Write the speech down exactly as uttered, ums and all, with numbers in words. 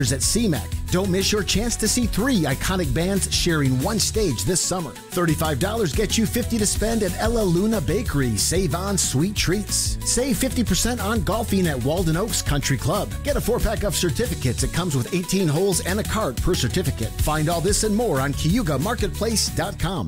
at C M A C. Don't miss your chance to see three iconic bands sharing one stage this summer. thirty-five dollars gets you fifty dollars to spend at Ella Luna Bakery. Save on sweet treats. Save fifty percent on golfing at Walden Oaks Country Club. Get a four-pack of certificates. It comes with eighteen holes and a cart per certificate. Find all this and more on Cayuga Marketplace dot com.